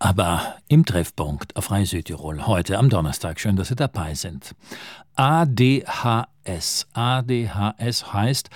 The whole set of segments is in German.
Aber im Treffpunkt auf Radio Südtirol heute am Donnerstag. Schön, dass Sie dabei sind. ADHS. ADHS heißt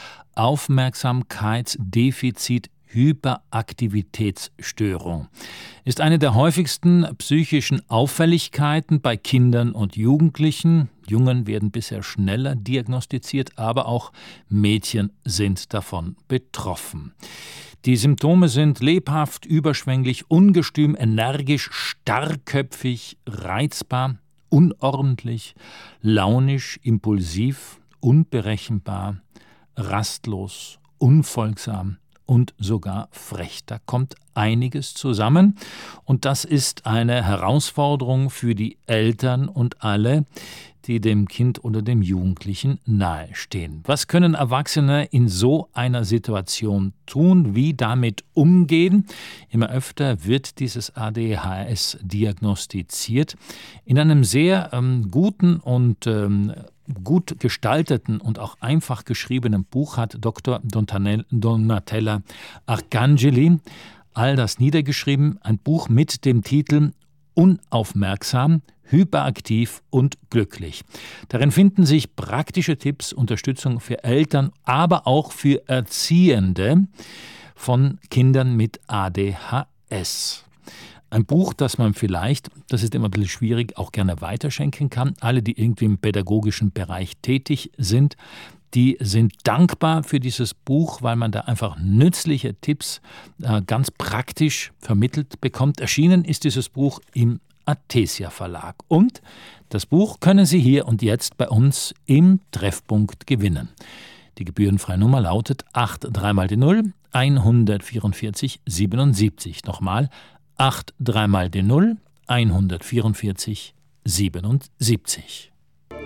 Aufmerksamkeitsdefizit-Hyperaktivitätsstörung. Ist eine der häufigsten psychischen Auffälligkeiten bei Kindern und Jugendlichen. Jungen werden bisher schneller diagnostiziert, aber auch Mädchen sind davon betroffen. Die Symptome sind lebhaft, überschwänglich, ungestüm, energisch, starrköpfig, reizbar, unordentlich, launisch, impulsiv, unberechenbar, rastlos, unfolgsam und sogar frech. Da kommt einiges zusammen und das ist eine Herausforderung für die Eltern und alle, die dem Kind oder dem Jugendlichen nahestehen. Was können Erwachsene in so einer Situation tun? Wie damit umgehen? Immer öfter wird dieses ADHS diagnostiziert. In einem sehr guten und gut gestalteten und auch einfach geschriebenen Buch hat Dr. Donatella Arcangeli all das niedergeschrieben. Ein Buch mit dem Titel Unaufmerksam, hyperaktiv und glücklich. Darin finden sich praktische Tipps, Unterstützung für Eltern, aber auch für Erziehende von Kindern mit ADHS. Ein Buch, das man vielleicht, das ist immer ein bisschen schwierig, auch gerne weiterschenken kann. Alle, die irgendwie im pädagogischen Bereich tätig sind, die sind dankbar für dieses Buch, weil man da einfach nützliche Tipps ganz praktisch vermittelt bekommt. Erschienen ist dieses Buch im Athesia Verlag. Und das Buch können Sie hier und jetzt bei uns im Treffpunkt gewinnen. Die gebührenfreie Nummer lautet 83 mal die 0 144 77. Nochmal 83 mal die 0 144 77.